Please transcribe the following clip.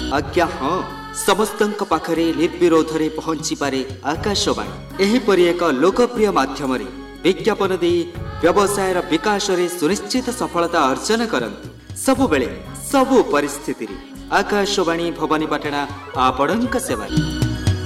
आज्ञा हाँ समस्तंक पाखरे निर्विरोध रे पहुंची पारे आकाशवाणी एहीपरि एक लोकप्रिय माध्यम रे विज्ञापन दे व्यवसाय विकास रे सुनिश्चित सफलता अर्जन करंतु सबु बेले सबु परिस्थिति रे आकाशवाणी भवानीपाटना आपणक सेवा।